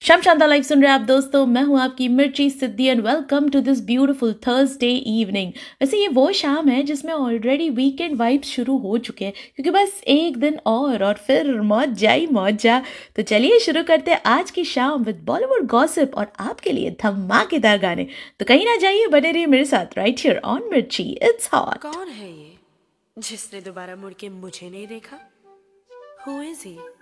शाम शांता लाइव सुन रहे हैं आप दोस्तों। मैं हूं आपकी मिर्ची सिद्धि and welcome to this beautiful Thursday evening. वैसे ये वो शाम है जिसमें ऑलरेडी वीकेंड वाइब्स शुरू हो चुके हैं, क्योंकि बस एक दिन और फिर मौज जाई मौजा। तो चलिए शुरू करते हैं आज की शाम विद बॉलीवुड गॉसिप और आपके लिए धमाकेदार गाने। तो कहीं ना जाइए, बने रहिए मेरे साथ राइट हियर ऑन मिर्ची। It's hot. कौन है ये जिसने दोबारा मुड़ के मुझे नहीं देखा? Who is he?